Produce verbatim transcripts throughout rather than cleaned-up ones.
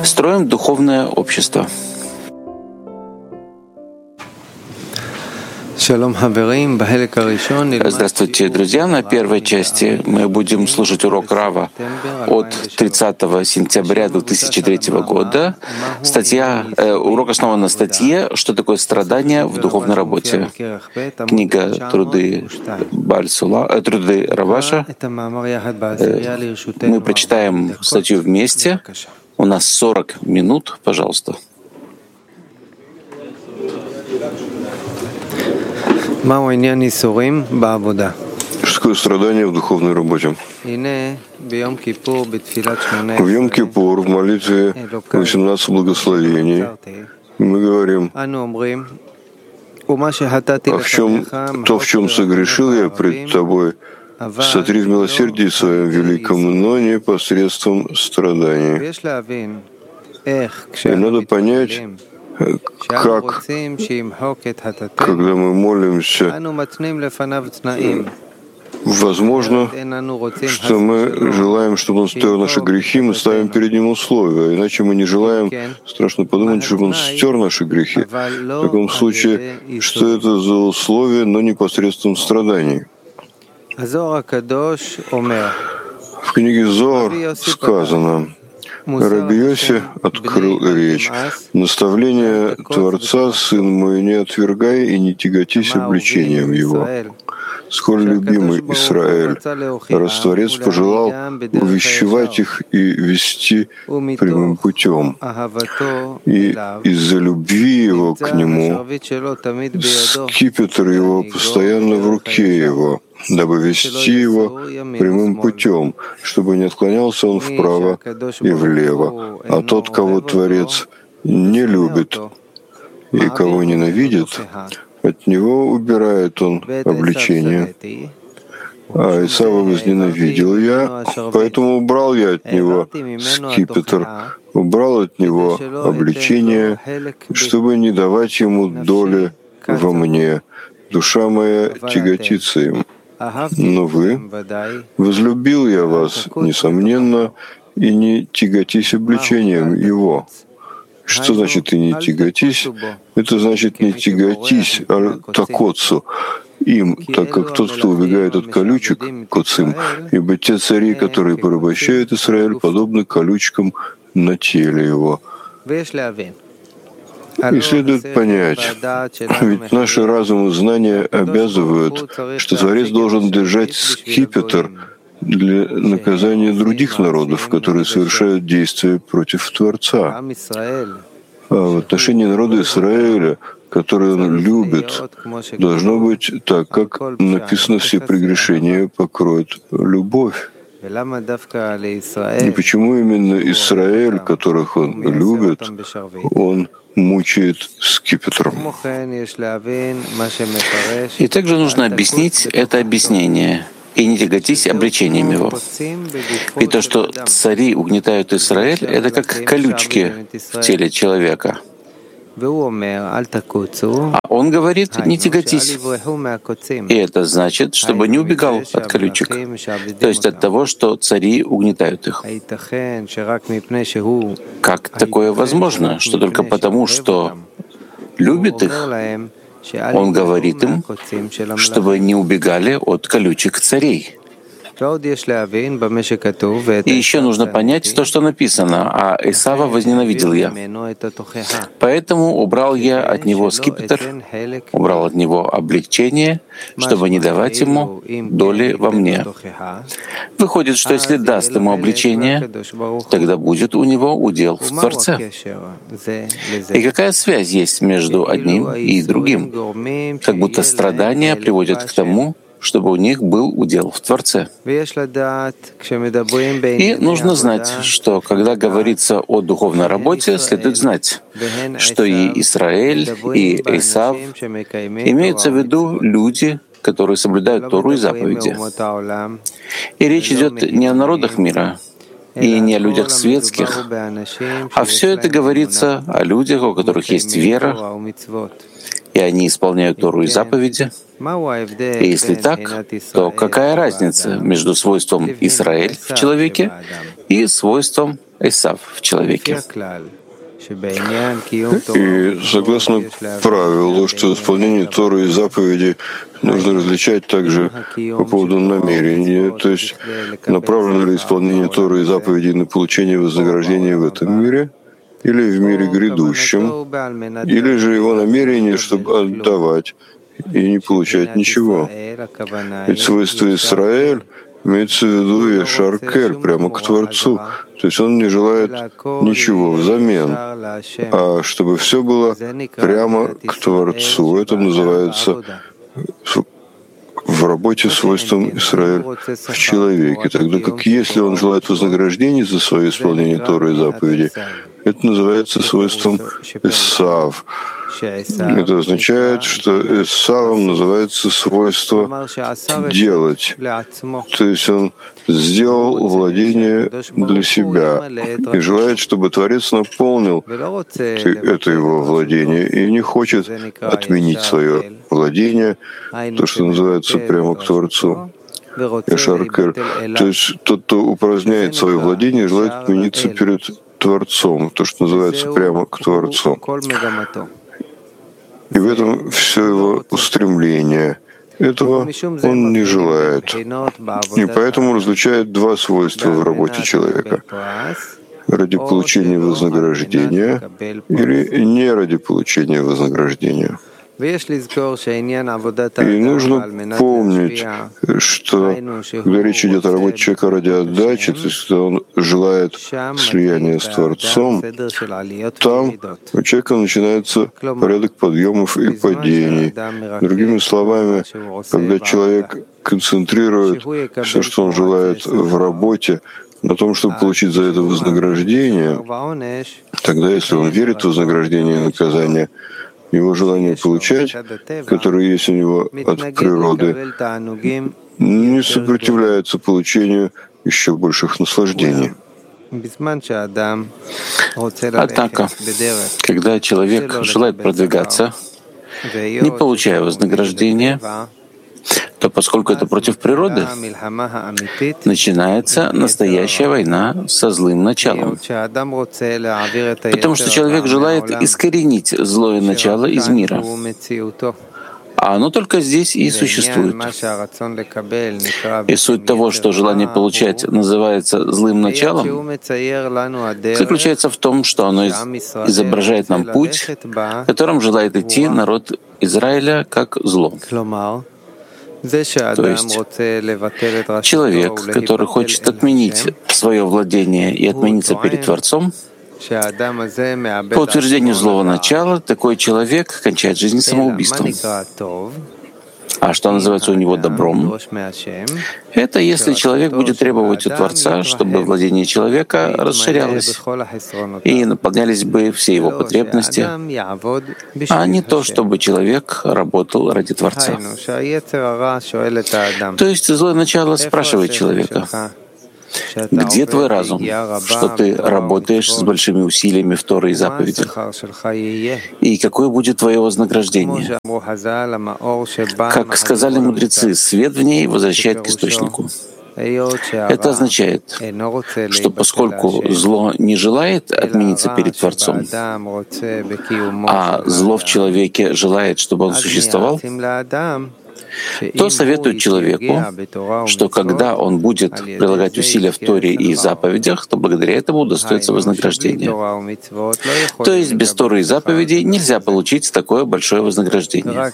Строим духовное общество. Здравствуйте, друзья! На первой части мы будем слушать урок Рава от тридцатого сентября две тысячи третьего года. Статья, э, урок основан на статье «Что такое страдание в духовной работе?» Книга «Труды Бальсула», э, «Труды Раваша». Э, мы прочитаем статью вместе. У нас сорок минут, пожалуйста. Что такое страдание в духовной работе? В Йом-Кипур, в молитве восемнадцать благословений, мы говорим: «А в чем, то, в чем согрешил я пред Тобой, сотри в милосердии Своем великом, но не посредством страданий». И надо понять, как, когда мы молимся, возможно, что мы желаем, чтобы Он стер наши грехи, мы ставим перед Ним условия, иначе мы не желаем, страшно подумать, чтобы Он стер наши грехи. В таком случае, что это за условия, но не посредством страданий? В книге Зоар сказано: Раби Йоси открыл речь. Наставление Творца, сын мой, не отвергай и не тяготись обличением его. Сколь любимый Израиль, раз Творец пожелал увещевать их и вести прямым путем. И из-за любви его к нему скипетр его постоянно в руке его, дабы вести его прямым путем, чтобы не отклонялся он вправо и влево. А тот, кого Творец не любит и кого ненавидит, от него убирает он обличение. А Исава возненавидел я, поэтому убрал я от него скипетр, убрал от него обличение, чтобы не давать ему доли во мне. Душа моя тяготится им. Но вы, возлюбил я вас, несомненно, и не тяготись обличением его. Что значит «и не тяготись»? Это значит «не тяготись такоцу» им, так как тот, кто убегает от колючек, коцим, ибо те цари, которые порабощают Израиль, подобны колючкам на теле его. И следует понять, ведь наши разум и знания обязывают, что Творец должен держать скипетр для наказания других народов, которые совершают действия против Творца. А в отношении народа Израиля, который он любит, должно быть так, как написано: все прегрешения покроет любовь. И почему именно Израиль, которых он любит, он мучает скипетром? И также нужно объяснить это объяснение. И не тяготись обличением его. И то, что цари угнетают Израиль, это как колючки в теле человека. А он говорит: не тяготись. И это значит, чтобы не убегал от колючек, то есть от того, что цари угнетают их. Как такое возможно, что только потому, что любит их, он говорит им, чтобы не убегали от колючек царей. И еще нужно понять то, что написано: «А Исава возненавидел я». Поэтому убрал я от него скипетр, убрал от него облегчение, чтобы не давать ему доли во мне. Выходит, что если даст ему облегчение, тогда будет у него удел в Творце. И какая связь есть между одним и другим? Как будто страдания приводят к тому, чтобы у них был удел в Творце. И нужно знать, что когда говорится о духовной работе, следует знать, что и Израиль, и Исав имеются в виду люди, которые соблюдают Тору и заповеди. И речь идет не о народах мира, и не о людях светских, а все это говорится о людях, у которых есть вера, и они исполняют Тору и заповеди. И если так, то какая разница между свойством Израиль в человеке и свойством Эсав в человеке. И согласно правилу, что исполнение Торы и заповедей нужно различать также по поводу намерения, то есть направлено ли исполнение Торы и заповедей на получение вознаграждения в этом мире или в мире грядущем, или же его намерение, чтобы отдавать и не получать ничего. Ведь свойство Исраэль имеется в виду Яшар Кель, прямо к Творцу. То есть он не желает ничего взамен, а чтобы все было прямо к Творцу. Это называется в работе свойством Исраэль в человеке. Тогда как если он желает вознаграждения за свое исполнение Торы и заповедей, это называется свойством Эсав. Это означает, что Эсавом называется свойство делать. То есть он сделал владение для себя и желает, чтобы Творец наполнил это его владение и не хочет отменить свое владение, то, что называется прямо к Творцу. Яшар Кель. То есть тот, кто упраздняет свое владение, желает отмениться перед Творцом, то, что называется прямо к Творцу. И в этом все его устремление. Этого он не желает. И поэтому различает два свойства в работе человека. Ради получения вознаграждения или не ради получения вознаграждения. И нужно помнить, что когда речь идет о работе человека ради отдачи, то есть когда он желает слияния с Творцом, там у человека начинается порядок подъемов и падений. Другими словами, когда человек концентрирует все, что он желает в работе, на том, чтобы получить за это вознаграждение, тогда, если он верит в вознаграждение и наказание, его желание получать, которое есть у него от природы, не сопротивляется получению еще больших наслаждений. Однако, когда человек желает продвигаться, не получая вознаграждения, то поскольку это против природы, начинается настоящая война со злым началом. Потому что человек желает искоренить злое начало из мира. А оно только здесь и существует. И суть того, что желание получать называется злым началом, заключается в том, что оно изображает нам путь, которым желает идти народ Израиля как зло. То есть человек, который хочет отменить свое владение и отмениться перед Творцом, по утверждению злого начала, такой человек кончает жизнь самоубийством. А что называется у него добром? Это если человек будет требовать у Творца, чтобы владение человека расширялось и наполнялись бы все его потребности, а не то, чтобы человек работал ради Творца. То есть злое начало спрашивает человека: где твой разум, что ты работаешь с большими усилиями в Торе и заповедях? И какое будет твое вознаграждение? Как сказали мудрецы, свет в ней возвращает к источнику. Это означает, что поскольку зло не желает отмениться перед Творцом, а зло в человеке желает, чтобы он существовал, то советует человеку, что когда он будет прилагать усилия в Торе и заповедях, то благодаря этому удостоится вознаграждения. То есть без Торы и заповедей нельзя получить такое большое вознаграждение.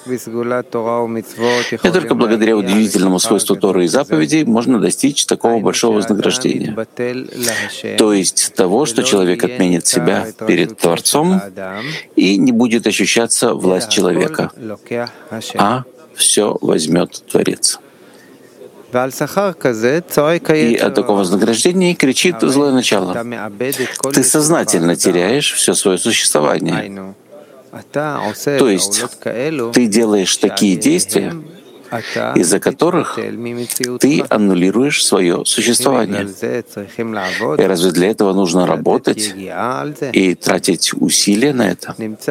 И только благодаря удивительному свойству Торы и заповедей можно достичь такого большого вознаграждения. То есть того, что человек отменит себя перед Творцом и не будет ощущаться власть человека, а все возьмет Творец. И от такого вознаграждения кричит злое начало: ты сознательно теряешь все свое существование. То есть ты делаешь такие действия, из-за которых ты аннулируешь свое существование. И разве для этого нужно работать и тратить усилия на это?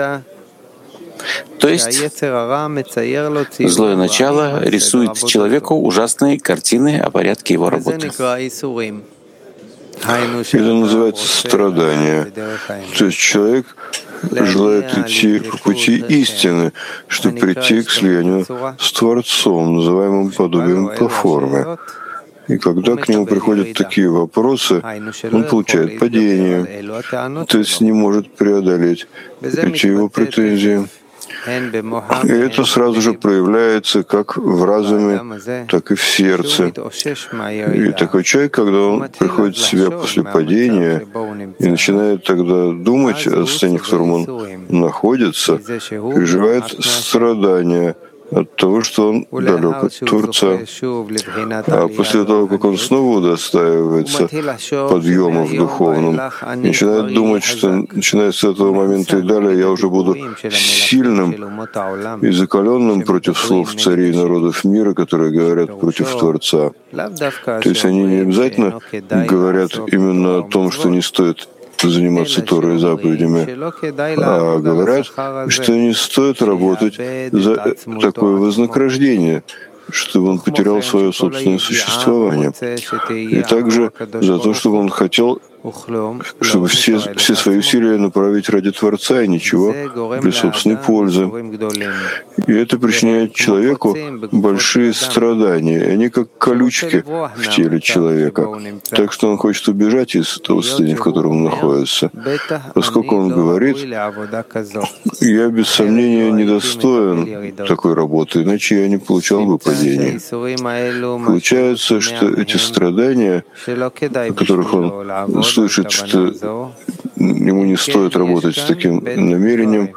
То есть злое начало рисует человеку ужасные картины о порядке его работы. Это называется страдание. То есть человек желает идти по пути истины, чтобы прийти к слиянию с Творцом, называемым подобием по форме. И когда к нему приходят такие вопросы, он получает падение, то есть не может преодолеть эти его претензии. И это сразу же проявляется как в разуме, так и в сердце. И такой человек, когда он приходит в себя после падения и начинает тогда думать о состоянии, в котором он находится, переживает страдания от того, что он далек от Творца. А после того, как он снова удостаивается подъема в духовном, начинает думать, что начиная с этого момента и далее я уже буду сильным и закаленным против слов царей народов мира, которые говорят против Творца. То есть они не обязательно говорят именно о том, что не стоит заниматься Торой и заповедями, а говорят, что не стоит работать за такое вознаграждение, чтобы он потерял свое собственное существование. И также за то, чтобы он хотел, чтобы все, все свои усилия направить ради Творца и ничего для собственной пользы. И это причиняет человеку большие страдания. Они как колючки в теле человека. Так что он хочет убежать из того состояния, в котором он находится. Поскольку он говорит, я без сомнения недостоин такой работы, иначе я не получал бы падения. Получается, что эти страдания, о которых он слышит, что ему не стоит работать с таким намерением.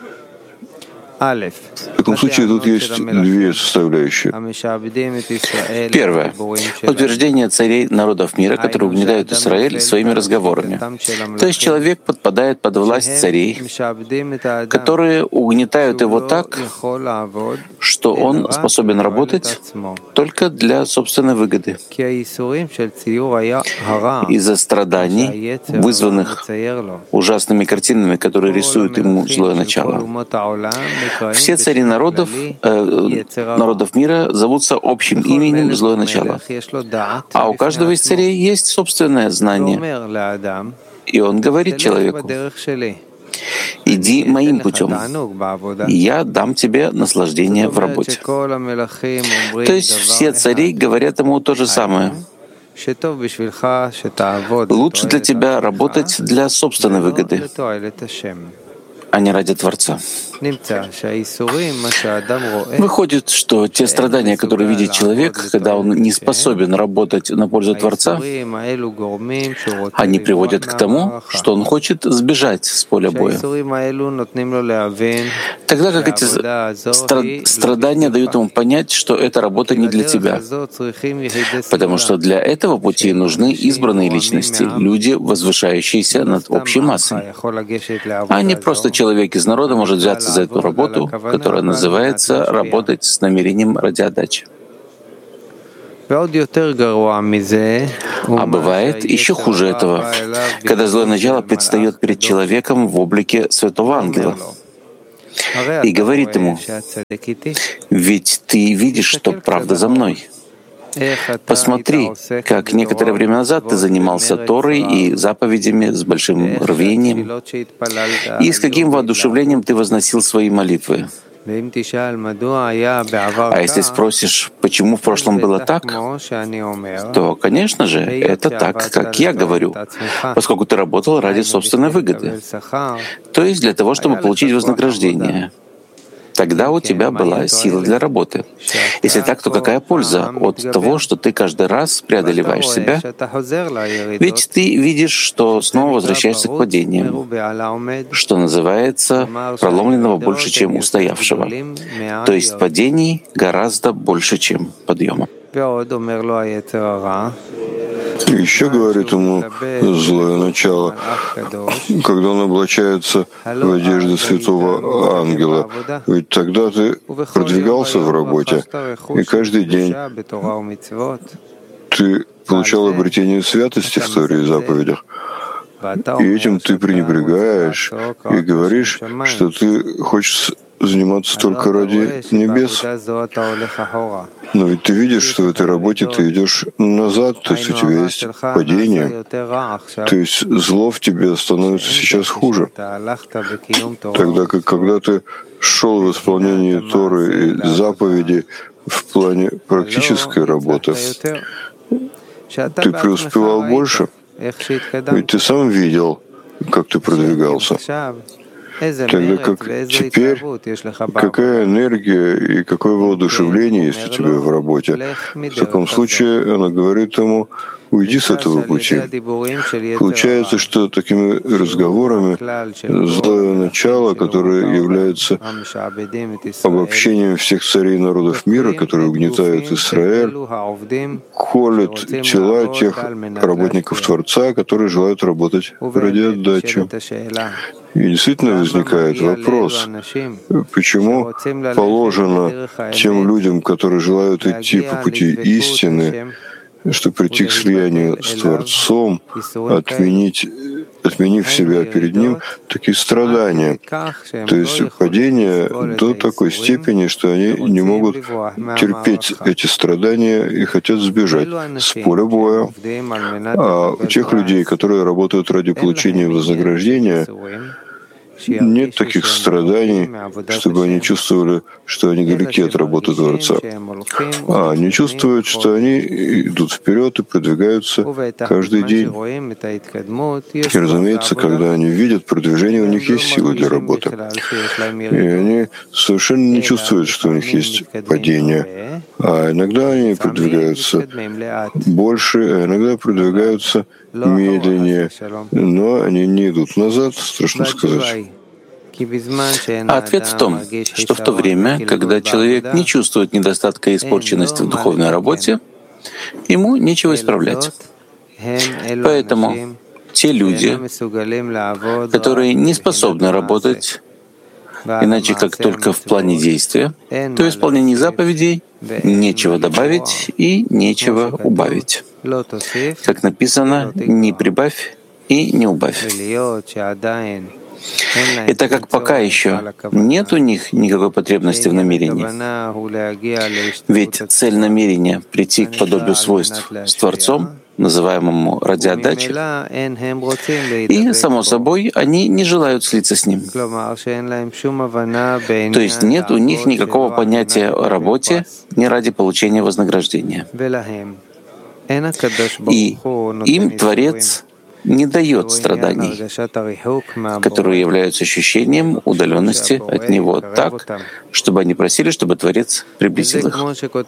В таком случае тут есть две составляющие. Первое. Утверждение царей народов мира, которые угнетают Израиль своими разговорами. То есть человек подпадает под власть царей, которые угнетают его так, что он способен работать только для собственной выгоды. Из-за страданий, вызванных ужасными картинами, которые рисуют ему злое начало. Все цари народов, э, народов мира зовутся общим именем злое начало. А у каждого из царей есть собственное знание. И он говорит человеку: «Иди моим путем, и я дам тебе наслаждение в работе». То есть все цари говорят ему то же самое. Лучше для тебя работать для собственной выгоды, а не ради Творца. Выходит, что те страдания, которые видит человек, когда он не способен работать на пользу Творца, они приводят к тому, что он хочет сбежать с поля боя. Тогда как эти стра- страдания дают ему понять, что эта работа не для тебя. Потому что для этого пути нужны избранные личности, люди, возвышающиеся над общей массой. А не просто человек из народа может взяться за эту работу, которая называется «работать с намерением ради отдачи». А бывает еще хуже этого, когда злое начало предстает перед человеком в облике святого ангела и говорит ему: «Ведь ты видишь, что правда за мной. Посмотри, как некоторое время назад ты занимался Торой и заповедями с большим рвением, и с каким воодушевлением ты возносил свои молитвы. А если спросишь, почему в прошлом было так, то, конечно же, это так, как я говорю, поскольку ты работал ради собственной выгоды, то есть для того, чтобы получить вознаграждение. Тогда у тебя была сила для работы. Если так, то какая польза от того, что ты каждый раз преодолеваешь себя? Ведь ты видишь, что снова возвращаешься к падениям, что называется проломленного больше, чем устоявшего. То есть падений гораздо больше, чем подъема. Еще говорит ему злое начало, когда он облачается в одежды святого ангела. Ведь тогда ты продвигался в работе, и каждый день ты получал обретение святости в Торе и заповедях. И этим ты пренебрегаешь и говоришь, что ты хочешь заниматься только ради небес. Но ведь ты видишь, что в этой работе ты идешь назад, то есть у тебя есть падение, то есть зло в тебе становится сейчас хуже. Тогда как когда ты шел в исполнении Торы и заповедей в плане практической работы, ты преуспевал больше, ведь ты сам видел, как ты продвигался. Тогда как теперь, какая энергия и какое воодушевление есть у тебя в работе? В таком случае она говорит ему: уйди с этого пути. Получается, что такими разговорами злое начало, которое является обобщением всех царей народов мира, которые угнетают Израиль, колет тела тех работников Творца, которые желают работать ради отдачи. И действительно возникает вопрос, почему положено тем людям, которые желают идти по пути истины, что прийти к слиянию с Творцом, отменить, отменив себя перед Ним, такие страдания, то есть падение до такой степени, что они не могут терпеть эти страдания и хотят сбежать с поля боя. А у тех людей, которые работают ради получения вознаграждения, нет таких страданий, чтобы они чувствовали, что они далеки от работы Творца. А они чувствуют, что они идут вперед и продвигаются каждый день. И, разумеется, когда они видят продвижение, у них есть силы для работы. И они совершенно не чувствуют, что у них есть падение. А иногда они продвигаются больше, а иногда продвигаются медленнее, но они не идут назад, страшно сказать. А ответ в том, что в то время, когда человек не чувствует недостатка и испорченности в духовной работе, ему нечего исправлять. Поэтому те люди, которые не способны работать иначе как только в плане действия, то в исполнении заповедей нечего добавить и нечего убавить. Как написано, не прибавь и не убавь. И так как пока еще нет у них никакой потребности в намерении, ведь цель намерения — прийти к подобию свойств с Творцом, называемому ради отдачи, и, само собой, они не желают слиться с Ним. То есть нет у них никакого понятия о работе не ради получения вознаграждения. И им Творец не дает страданий, которые являются ощущением удаленности от Него так, чтобы они просили, чтобы Творец приблизил их.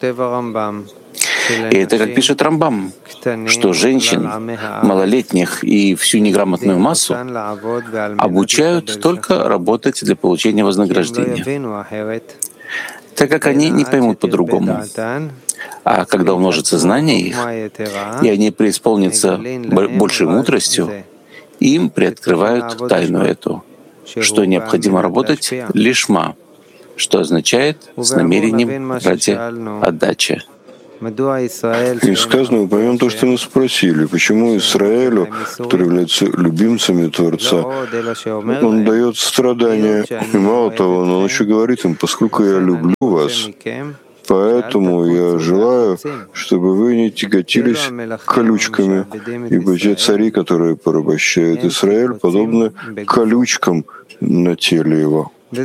И это, как пишет Рамбам, что женщин, малолетних и всю неграмотную массу обучают только работать для получения вознаграждения, так как они не поймут по-другому. А когда умножится знание их, и они преисполнятся большей мудростью, им приоткрывают тайну эту, что необходимо работать лишма, что означает с намерением ради отдачи. И сказано, упомянем то, что мы спросили, почему Израилю, который является любимцами Творца, он дает страдания, и мало того, но он еще говорит им: поскольку я люблю вас, поэтому я желаю, чтобы вы не тяготились колючками, ибо те цари, которые порабощают Израиль, подобны колючкам на теле его. И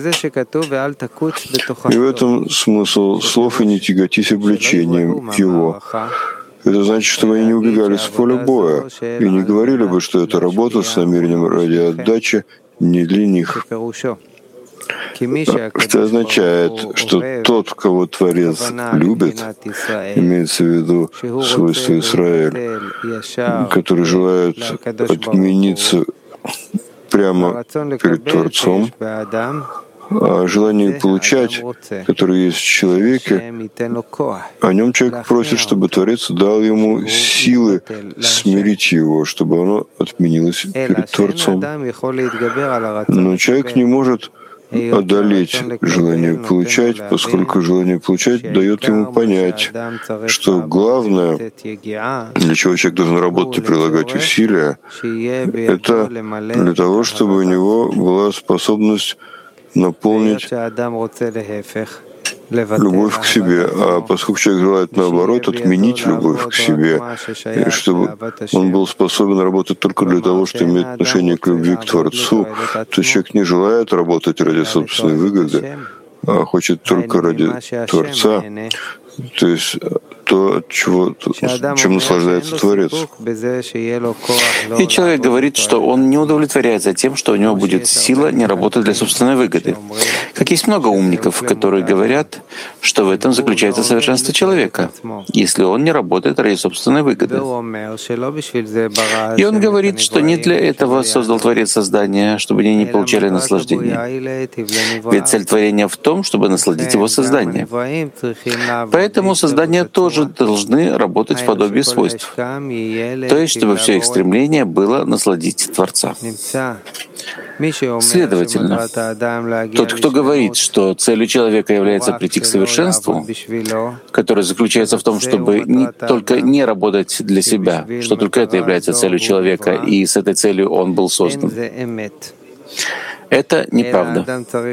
в этом смысл слов: «и не тяготись обличением его». Это значит, чтобы они не убегали с поля боя и не говорили бы, что эта работа с намерением ради отдачи не для них. Что означает, что тот, кого Творец любит, имеется в виду свойство Израиль, который желает отмениться прямо перед Творцом, а желание получать, которое есть в человеке, о нем человек просит, чтобы Творец дал ему силы смирить его, чтобы оно отменилось перед Творцом. Но человек не может одолеть желание получать, поскольку желание получать дает ему понять, что главное, для чего человек должен работать и прилагать усилия, это для того, чтобы у него была способность наполнить любовь к себе, а поскольку человек желает, наоборот, отменить любовь к себе, и чтобы он был способен работать только для того, что имеет отношение к любви к Творцу, то человек не желает работать ради собственной выгоды, а хочет только ради Творца, то есть то, от чего, чем наслаждается Творец. И человек говорит, что он не удовлетворяется тем, что у него будет сила не работать для собственной выгоды. Как есть много умников, которые говорят, что в этом заключается совершенство человека, если он не работает ради собственной выгоды. И он говорит, что не для этого создал Творец создание, чтобы они не получали наслаждение. Ведь цель творения в том, чтобы насладить его создание. Поэтому создания тоже должны работать в подобии свойств, то есть чтобы все их стремление было насладить Творца. Следовательно, тот, кто говорит, что целью человека является прийти к совершенству, которое заключается в том, чтобы не только не работать для себя, что только это является целью человека, и с этой целью он был создан, это неправда.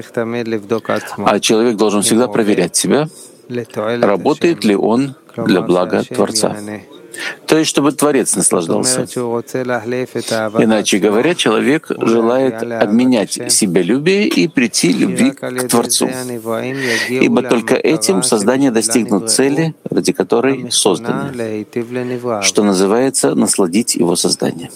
А человек должен всегда проверять себя, работает ли он для блага Творца. То есть, чтобы Творец наслаждался. Иначе говоря, человек желает обменять себялюбие и прийти любви к Творцу. Ибо только этим создание достигнут цели, ради которой создано, что называется насладить его создание.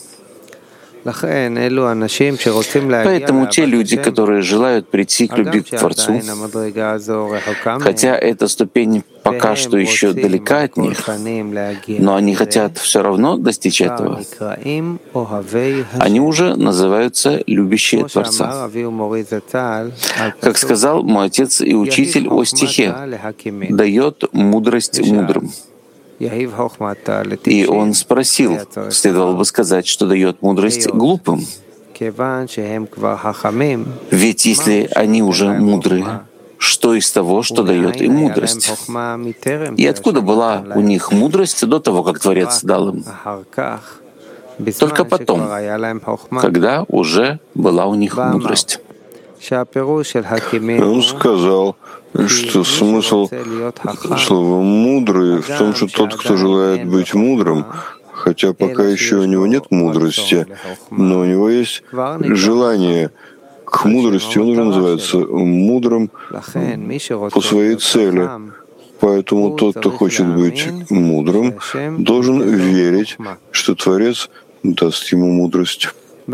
Поэтому те люди, которые желают прийти к любви к Творцу, хотя эта ступень пока что еще далека от них, но они хотят все равно достичь этого, они уже называются любящие Творца. Как сказал мой отец и учитель о стихе, «дает мудрость мудрым». И он спросил, следовало бы сказать, что дает мудрость глупым. Ведь если они уже мудры, что из того, что дает им мудрость? И откуда была у них мудрость до того, как Творец дал им? Только потом, когда уже была у них мудрость. Он сказал, что смысл слова «мудрый» в том, что тот, кто желает быть мудрым, хотя пока еще у него нет мудрости, но у него есть желание к мудрости, он уже называется мудрым по своей цели. Поэтому тот, кто хочет быть мудрым, должен верить, что Творец даст ему мудрость.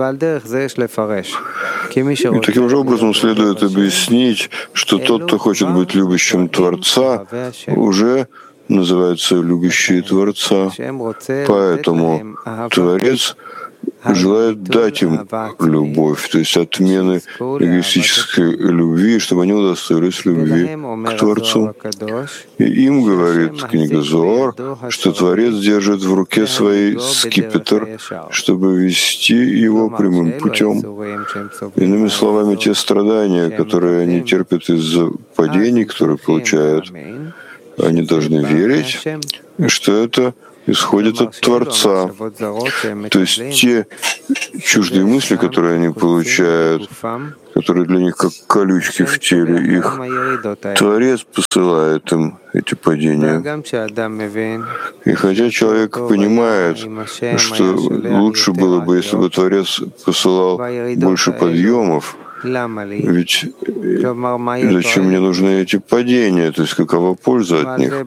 И таким же образом следует объяснить, что тот, кто хочет быть любящим Творца, уже называется любящий Творца. Поэтому Творец желает дать им любовь, то есть отмены эгоистической любви, чтобы они удостоились любви к Творцу. И им говорит книга Зоар, что Творец держит в руке своей скипетр, чтобы вести его прямым путем. Иными словами, те страдания, которые они терпят из-за падений, которые получают, они должны верить, что это исходит от Творца. То есть те чуждые мысли, которые они получают, которые для них как колючки в теле, их Творец посылает им эти падения. И хотя человек понимает, что лучше было бы, если бы Творец посылал больше подъемов, ведь зачем мне нужны эти падения, то есть какова польза от них?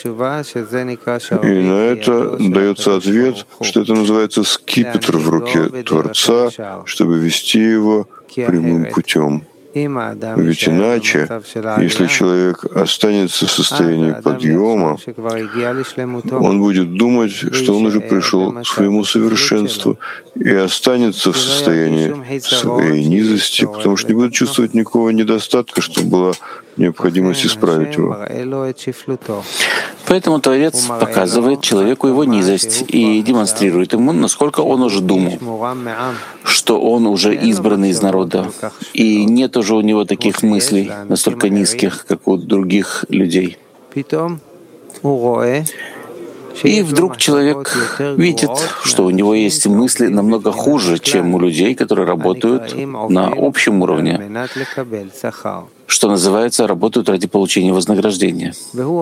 И на это дается ответ, что это называется скипетр в руке Творца, чтобы вести его прямым путем. Ведь иначе, если человек останется в состоянии подъема, он будет думать, что он уже пришел к своему совершенству и останется в состоянии своей низости, потому что не будет чувствовать никакого недостатка, чтобы была необходимость исправить его. Поэтому Творец показывает человеку его низость и демонстрирует ему, насколько он уже думал, что он уже избранный из народа, и нет уже у него таких мыслей настолько низких, как у других людей. И вдруг человек видит, что у него есть мысли намного хуже, чем у людей, которые работают на общем уровне, что называется, работают ради получения вознаграждения.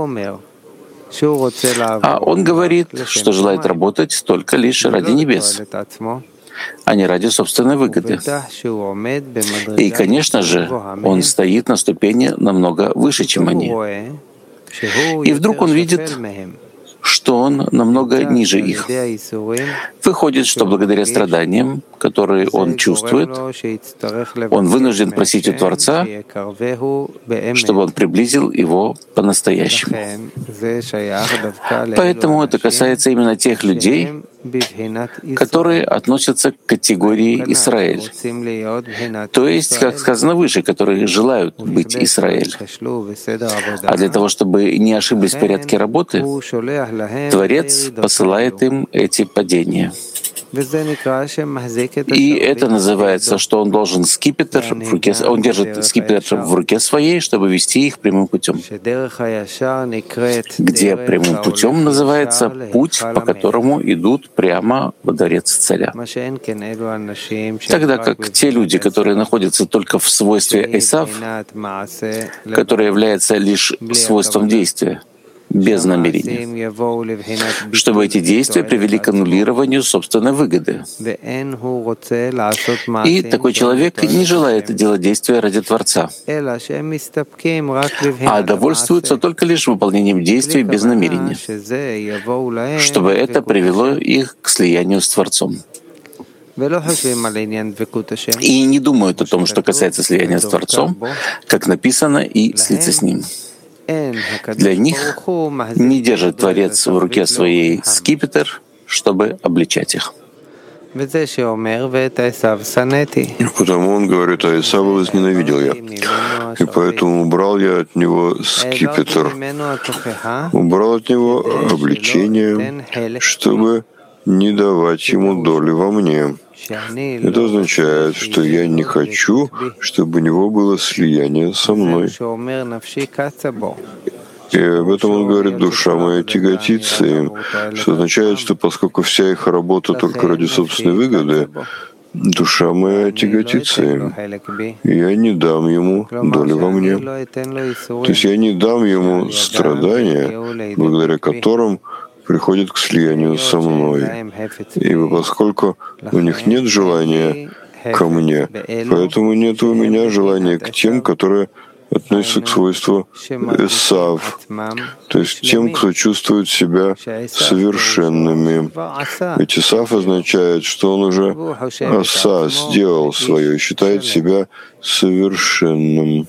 А он говорит, что желает работать только лишь ради небес, а не ради собственной выгоды. И, конечно же, он стоит на ступени намного выше, чем они. И вдруг он видит, что он намного ниже их. Выходит, что благодаря страданиям, которые он чувствует, он вынужден просить у Творца, чтобы он приблизил его по-настоящему. Поэтому это касается именно тех людей, которые относятся к категории Израиль, то есть, как сказано выше, которые желают быть Израиль. А для того, чтобы не ошиблись в порядке работы, Творец посылает им эти падения. И это называется, что он должен скипетр в руке, он держит скипетр в руке своей, чтобы вести их прямым путем. Где прямым путем называется путь, по которому идут прямо во дворец царя. Тогда как те люди, которые находятся только в свойстве Эсав, которое является лишь свойством действия, без намерения, чтобы эти действия привели к аннулированию собственной выгоды. И такой человек не желает делать действия ради Творца, а довольствуется только лишь выполнением действий без намерения, чтобы это привело их к слиянию с Творцом. И не думают о том, что касается слияния с Творцом, как написано, и слиться с Ним. Для них не держит Творец в руке своей скипетр, чтобы обличать их. Потому он говорит, а Исава возненавидел я, и поэтому убрал я от него скипетр, убрал от него обличение, чтобы не давать ему доли во мне. Это означает, что я не хочу, чтобы у него было слияние со мной. И об этом он говорит, душа моя тяготится им, что означает, что поскольку вся их работа только ради собственной выгоды, душа моя тяготится им. И я не дам ему доли во мне. То есть я не дам ему страдания, благодаря которым приходит к слиянию со мной. И поскольку у них нет желания ко мне, поэтому нет у меня желания к тем, которые относятся к свойству Эсав, то есть тем, кто чувствует себя совершенными. Ведь Эсав означает, что он уже Аса сделал свое, считает себя совершенным.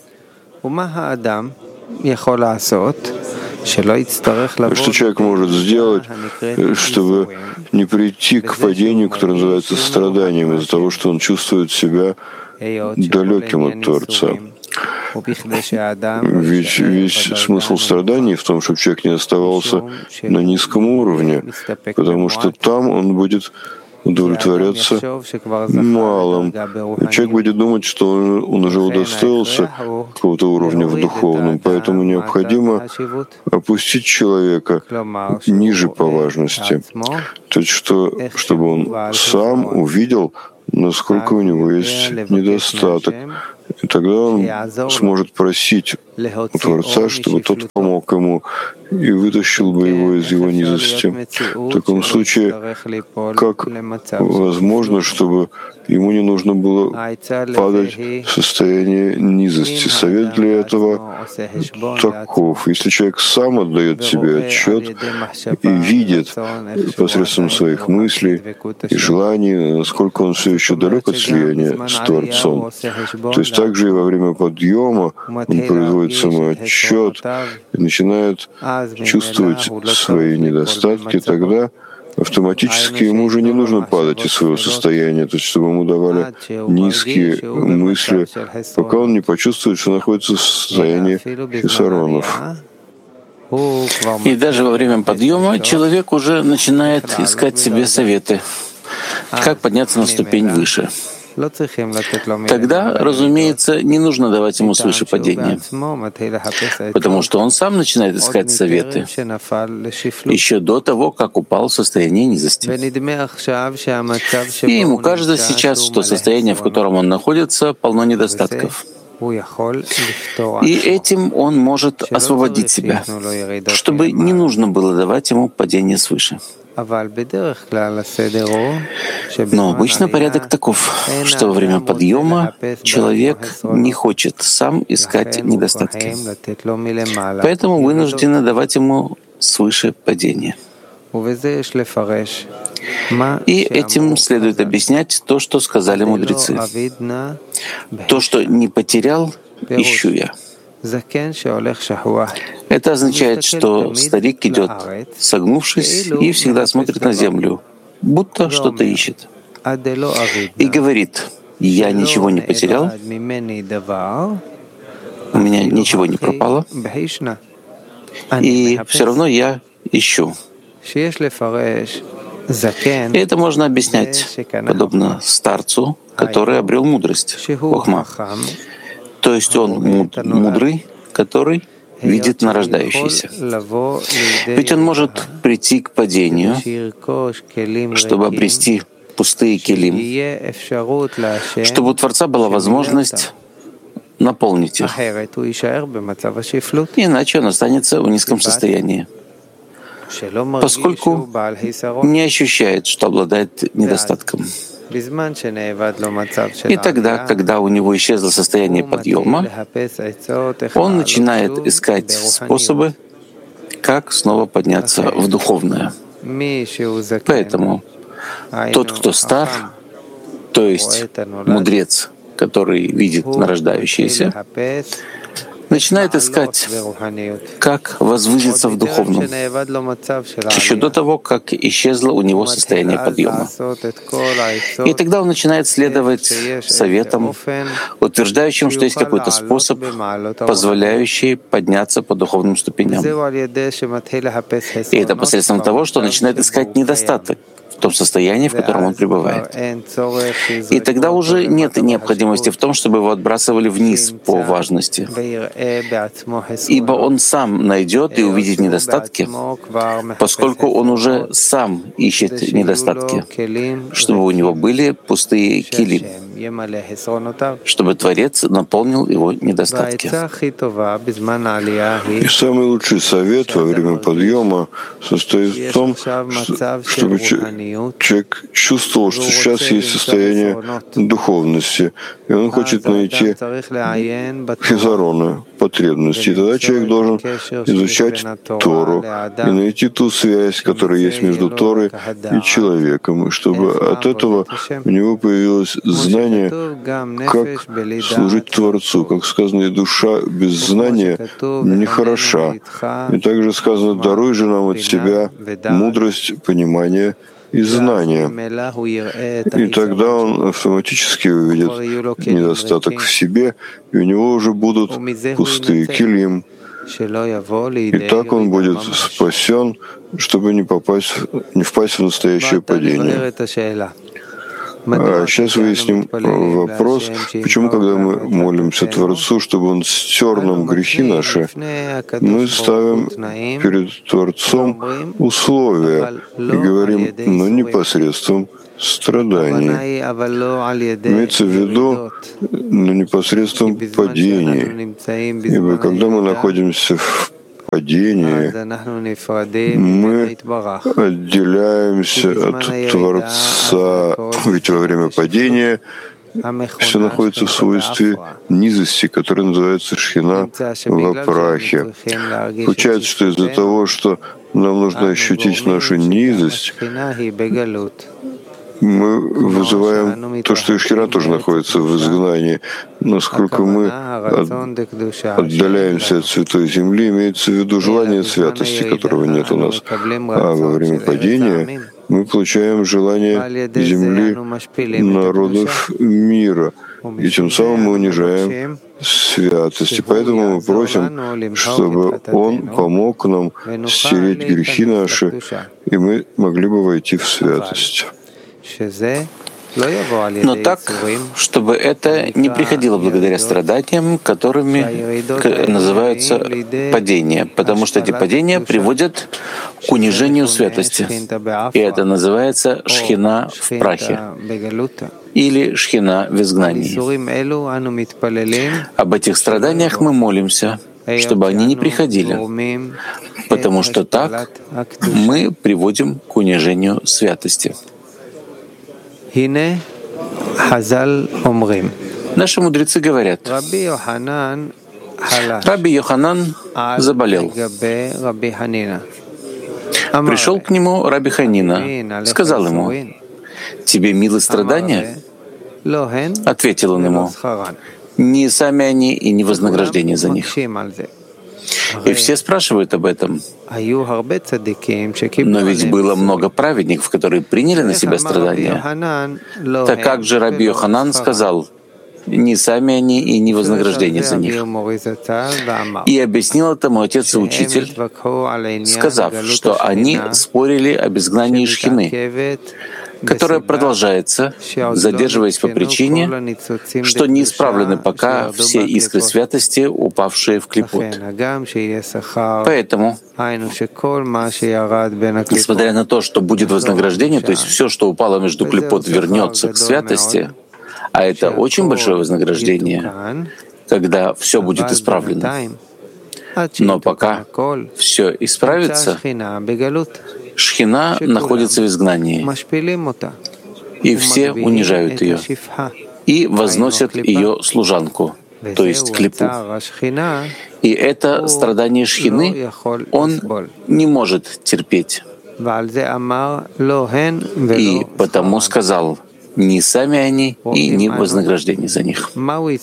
Что человек может сделать, чтобы не прийти к падению, которое называется страданием, из-за того, что он чувствует себя далеким от Творца? Ведь весь смысл страданий в том, чтобы человек не оставался на низком уровне, потому что там он будет удовлетворяться малым. Человек будет думать, что он, он уже удостоился какого-то уровня в духовном, поэтому необходимо опустить человека ниже по важности. То есть, что, чтобы он сам увидел, насколько у него есть недостаток. И тогда он сможет просить у Творца, чтобы тот помог ему и вытащил бы его из его низости. В таком случае, как возможно, чтобы ему не нужно было падать в состояние низости? Совет для этого таков. Если человек сам отдает себе отчет и видит посредством своих мыслей и желаний, насколько он все еще далек от слияния с Творцом, то есть также и во время подъема он производит самоотчет и начинает чувствовать свои недостатки, тогда автоматически ему уже не нужно падать из своего состояния, то есть чтобы ему давали низкие мысли, пока он не почувствует, что находится в состоянии хисаронов. И даже во время подъема человек уже начинает искать себе советы, как подняться на ступень выше. тогда, разумеется, не нужно давать ему свыше падения, потому что он сам начинает искать советы еще до того, как упал в состояние низости. И ему кажется сейчас, что состояние, в котором он находится, полно недостатков. И этим он может освободить себя, чтобы не нужно было давать ему падение свыше. Но обычно порядок таков, что во время подъема человек не хочет сам искать недостатки, поэтому вынуждены давать ему свыше падение. И этим следует объяснять то, что сказали мудрецы. То, что не потерял, ищу я. Это означает, что старик идет, согнувшись, и всегда смотрит на землю, будто что-то ищет. И говорит: «Я ничего не потерял, у меня ничего не пропало, и все равно я ищу». И это можно объяснять подобно старцу, который обрел мудрость, хохма. То есть он мудрый, который видит нарождающийся. Ведь он может прийти к падению, чтобы обрести пустые келим, чтобы у Творца была возможность наполнить их. Иначе он останется в низком состоянии, поскольку не ощущает, что обладает недостатком. И тогда, когда у него исчезло состояние подъема, он начинает искать способы, как снова подняться в духовное. Поэтому тот, кто стар, то есть мудрец, который видит нарождающееся, начинает искать, как возвыситься в духовном, еще до того, как исчезло у него состояние подъема. И тогда он начинает следовать советам, утверждающим, что есть какой-то способ, позволяющий подняться по духовным ступеням. И это посредством того, что он начинает искать недостаток в том состоянии, в котором он пребывает. И тогда уже нет необходимости в том, чтобы его отбрасывали вниз по важности, ибо он сам найдет и увидит недостатки, поскольку он уже сам ищет недостатки, чтобы у него были пустые килим, чтобы Творец наполнил его недостатки. И самый лучший совет во время подъема состоит в том, чтобы человек чувствовал, что сейчас есть состояние духовности, и он хочет найти хизароны, потребности. И тогда человек должен изучать Тору и найти ту связь, которая есть между Торой и человеком, чтобы от этого у него появилось знание, как служить Творцу. Как сказано, и душа без знания нехороша. И также сказано: даруй же нам от себя мудрость, понимание и знания. И тогда он автоматически увидит недостаток в себе, и у него уже будут пустые килим. И так он будет спасен, чтобы не попасть, не впасть в настоящее падение. А сейчас выясним вопрос, почему, когда мы молимся Творцу, чтобы Он стер нам грехи наши, мы ставим перед Творцом условия и говорим: ну, не посредством страданий. Имеется в виду, ну, непосредством падений. Ибо когда мы находимся в падении, мы отделяемся от Творца, ведь во время падения все находится в свойстве низости, которая называется шхина в прахе. Получается, что из-за того, что нам нужно ощутить нашу низость, мы вызываем то, что и шхина тоже находится в изгнании. Насколько мы отдаляемся от Святой Земли, имеется в виду желание святости, которого нет у нас. А во время падения мы получаем желание земли народов мира. И тем самым мы унижаем святость. И поэтому мы просим, чтобы Он помог нам стереть грехи наши, и мы могли бы войти в святость. но так, чтобы это не приходило благодаря страданиям, которыми называются падения, потому что эти падения приводят к унижению святости. И это называется шхина в прахе или шхина в изгнании. Об этих страданиях мы молимся, чтобы они не приходили, потому что так мы приводим к унижению святости. Наши мудрецы говорят, Раби Йоханан заболел. Пришел к нему Раби Ханина, сказал ему, «Тебе милы страдания?» Ответил он ему, «Не сами они и не вознаграждение за них». И все спрашивают об этом. Но ведь было много праведников, которые приняли на себя страдания. Так как же Раби Йоханан сказал, не сами они и не вознаграждение за них. И объяснил это мой отец и учитель, сказав, что они спорили об изгнании шхины, которая продолжается, задерживаясь по причине, что не исправлены пока все искры святости, упавшие в клипот. Поэтому, несмотря на то, что будет вознаграждение, то есть все, что упало между клипот, вернется к святости, а это очень большое вознаграждение, когда все будет исправлено. Но пока все исправится, шхина находится в изгнании, и все унижают ее и возносят ее служанку, то есть клипу. И это страдание шхины он не может терпеть. И потому сказал, не сами они и не вознаграждение за них. Мы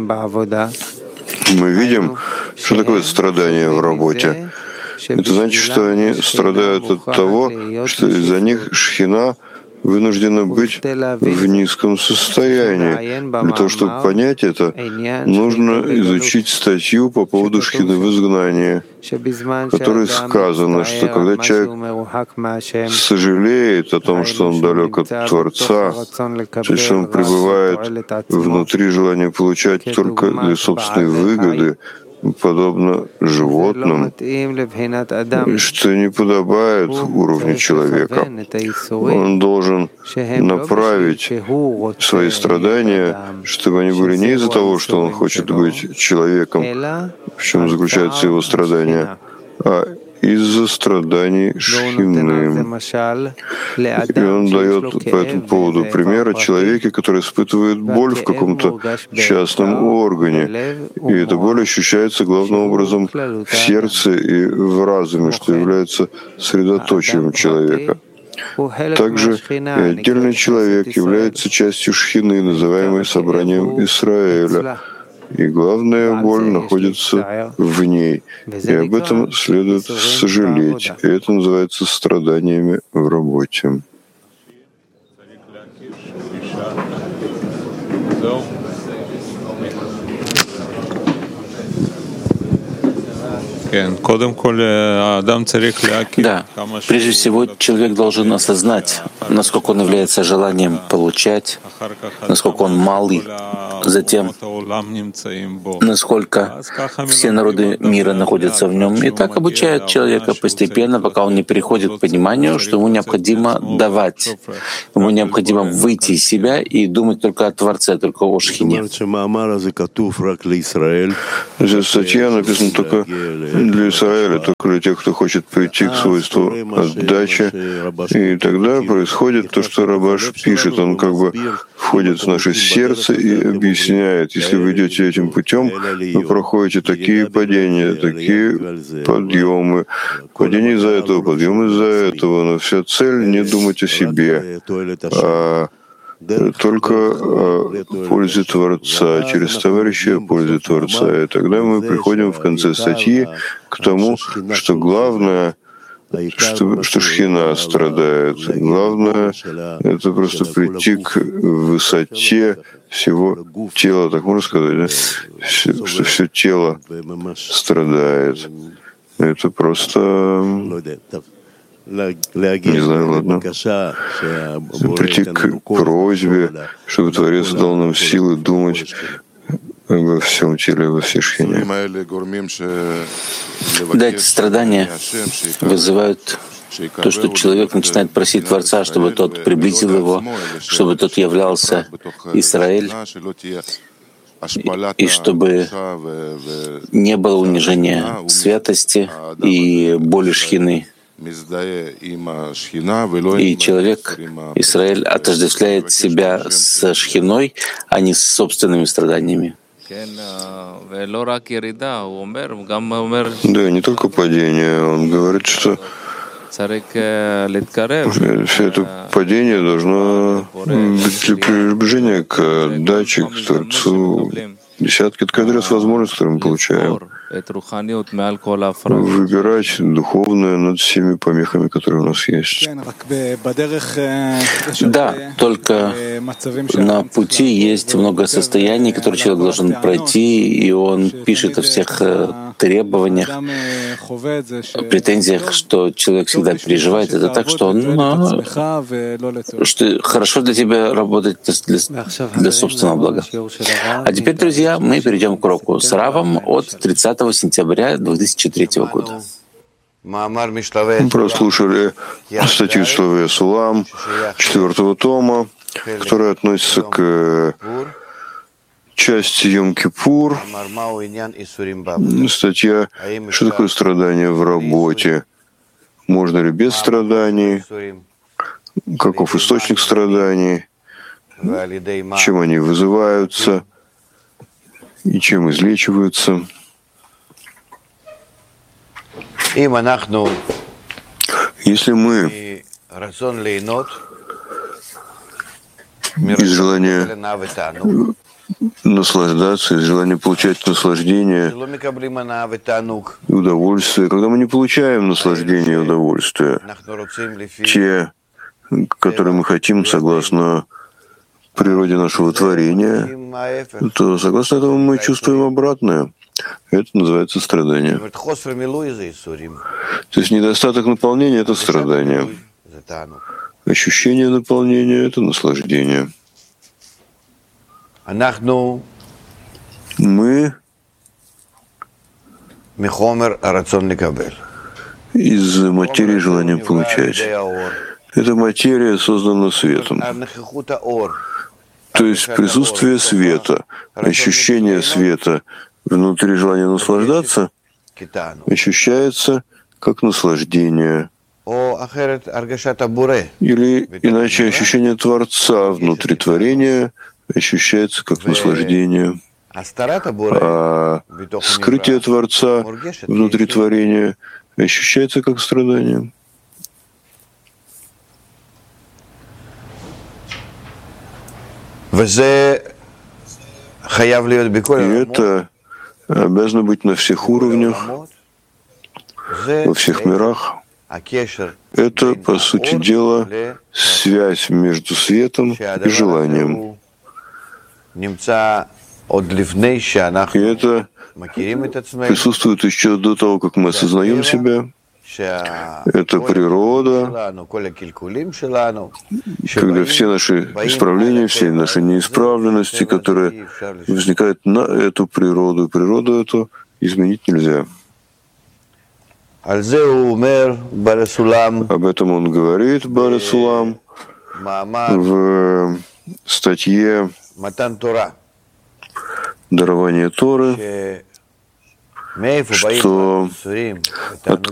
видим, что такое страдание в работе. Это значит, что они страдают от того, что из-за них шхина вынуждена быть в низком состоянии. Для того, чтобы понять это, нужно изучить статью по поводу шхины в изгнании, в которой сказано, что когда человек сожалеет о том, что он далек от Творца, то есть он пребывает внутри желания получать только для собственной выгоды, подобно животным, что не подобает уровню человека. Он должен направить свои страдания, чтобы они были не из-за того, что он хочет быть человеком, в чем заключается его страдание, а из-за страданий шхины. И он дает по этому поводу пример о человеке, который испытывает боль в каком-то частном органе. И эта боль ощущается главным образом в сердце и в разуме, что является средоточием человека. Также и отдельный человек является частью шхины, называемой собранием Исраэля. И главная боль находится в ней. И об этом следует сожалеть. И это называется страданиями в работе. Да, прежде всего человек должен осознать, насколько он является желанием получать, насколько он малый, затем насколько все народы мира находятся в нем. И так обучают человека постепенно, пока он не переходит к пониманию, что ему необходимо давать, ему необходимо выйти из себя и думать только о Творце, только о шхине. Здесь статья написана только для Израиля, только для тех, кто хочет прийти к свойству отдачи. И тогда происходит то, что Рабаш пишет. Он как бы входит в наше сердце и объясняет, если вы идете этим путем, вы проходите такие падения, такие подъемы, падения из-за этого, подъемы из-за этого, но вся цель — не думать о себе, а только о пользе Творца, через товарища о пользе Творца. И тогда мы приходим в конце статьи к тому, что главное, что, что шхина страдает. Главное — это просто прийти к высоте всего тела, так можно сказать, да? Все, что все тело страдает. Это просто Не знаю, ладно. Прийти к просьбе, чтобы Творец дал нам силы думать во всем теле, во всей шхине. Да, эти страдания вызывают то, что человек начинает просить Творца, чтобы тот приблизил его, чтобы тот являлся Израиль, и чтобы не было унижения святости и боли шхины. И человек, Израиль, отождествляет себя с шхиной, а не с собственными страданиями. Да, не только падение. Он говорит, что все это падение должно быть для приближения к отдаче, к Творцу. Десятки — это каждый раз возможность, которую мы получаем. Выбирать духовное над всеми помехами, которые у нас есть. Да, только на пути есть много состояний, которые человек должен пройти, и он пишет о всех требованиях, претензиях, что человек всегда переживает это так, что он, ну, что хорошо для тебя работать для, для собственного блага. А теперь, друзья, мы перейдем к уроку с Равом от тридцатого сентября две тысячи третьего года. Мы прослушали статью Шлаве Сулам четвертого тома, которая относится к части Йом-Кипур. Статья «Что такое страдание в работе? Можно ли без страданий? Каков источник страданий? Чем они вызываются? И чем излечиваются?» Если мы из желания наслаждаться, из желания получать наслаждение и удовольствие, когда мы не получаем наслаждение и удовольствие, те, которые мы хотим согласно природе нашего творения, то согласно этому мы чувствуем обратное. Это называется страдание. То есть недостаток наполнения — это страдание. Ощущение наполнения — это наслаждение. Мы из материи желания получать. Эта материя создана светом. То есть присутствие света, ощущение света внутри желания наслаждаться ощущается как наслаждение. Или иначе ощущение Творца внутри творения ощущается как наслаждение. А скрытие Творца внутри творения ощущается как страдание. И это обязано быть на всех уровнях, во всех мирах. Это, по сути дела, связь между светом и желанием. И это присутствует еще до того, как мы осознаем себя. Это природа, когда все наши исправления, все наши неисправленности, которые возникают на эту природу, природу эту изменить нельзя. Об этом он говорит, Бааль Сулам, в статье «Дарование Торы», что от,